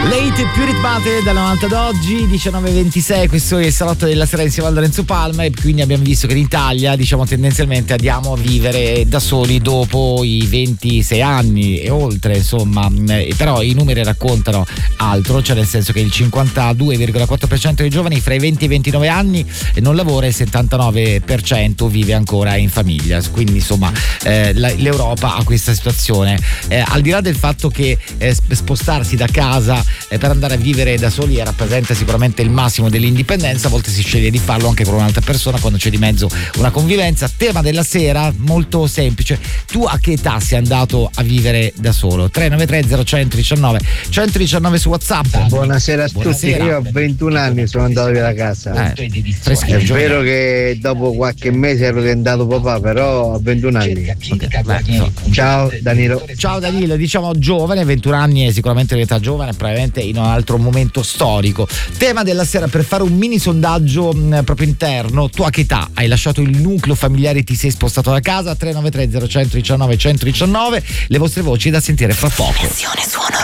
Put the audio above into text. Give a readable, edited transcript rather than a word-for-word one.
Late più ritmate dalla 90 ad oggi, 19:26, questo è il salotto della sera insieme a Lorenzo Palma, e quindi abbiamo visto che in Italia, diciamo, tendenzialmente andiamo a vivere da soli dopo i 26 anni e oltre, insomma, però i numeri raccontano altro, cioè nel senso che il 52,4% dei giovani fra i 20 e i 29 anni non lavora e il 79% vive ancora in famiglia, quindi insomma l'Europa ha questa situazione, al di là del fatto che spostarsi da casa per andare a vivere da soli rappresenta sicuramente il massimo dell'indipendenza, a volte si sceglie di farlo anche con un'altra persona quando c'è di mezzo una convivenza. Tema della sera molto semplice: tu a che età sei andato a vivere da solo? 393 0119 119 su WhatsApp. Buonasera a tutti, io a 21 anni sono andato via da casa. È vero che dopo qualche mese ero diventato papà, però a 21 anni. Ciao Danilo. Ciao Danilo, diciamo giovane, 21 anni è sicuramente un'età giovane, probabilmente in un altro momento storico. Tema della sera, per fare un mini sondaggio proprio interno: tu a che età hai lasciato il nucleo familiare e ti sei spostato da casa? 393 0119 119, le vostre voci da sentire fra poco. Suono